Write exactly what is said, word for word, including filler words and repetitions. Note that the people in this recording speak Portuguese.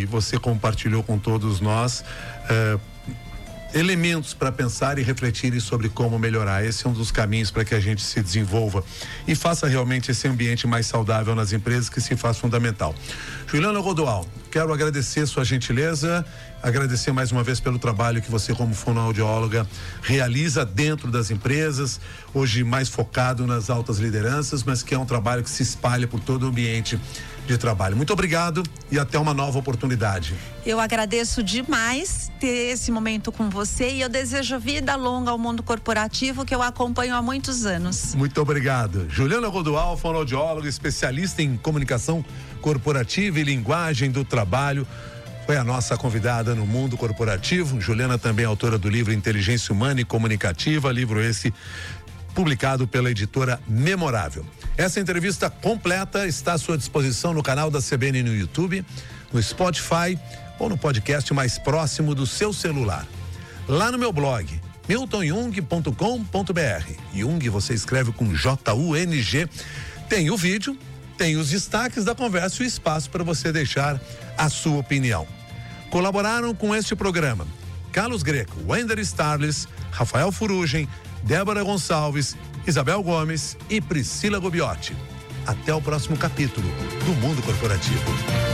você compartilhou com todos nós uh, elementos para pensar e refletir sobre como melhorar. Esse é um dos caminhos para que a gente se desenvolva e faça realmente esse ambiente mais saudável nas empresas, que se faz fundamental. Juliana Rodoal, quero agradecer sua gentileza, agradecer mais uma vez pelo trabalho que você, como fonoaudióloga, realiza dentro das empresas, hoje mais focado nas altas lideranças, mas que é um trabalho que se espalha por todo o ambiente de trabalho. Muito obrigado e até uma nova oportunidade. Eu agradeço demais ter esse momento com você e eu desejo vida longa ao mundo corporativo, que eu acompanho há muitos anos. Muito obrigado. Juliana Rodoal, fonoaudióloga, especialista em comunicação corporativa e linguagem do trabalho, foi a nossa convidada no mundo corporativo. Juliana também é autora do livro Inteligência Humana e Comunicativa, livro esse publicado pela editora Memorável. Essa entrevista completa está à sua disposição no canal da C B N no YouTube, no Spotify ou no podcast mais próximo do seu celular. Lá no meu blog, milton jung ponto com ponto b r. Jung você escreve com J U N G. Tem o vídeo, tem os destaques da conversa e o espaço para você deixar a sua opinião. Colaboraram com este programa Carlos Greco, Wender Starles, Rafael Furugem, Débora Gonçalves, Isabel Gomes e Priscila Gobiotti. Até o próximo capítulo do Mundo Corporativo.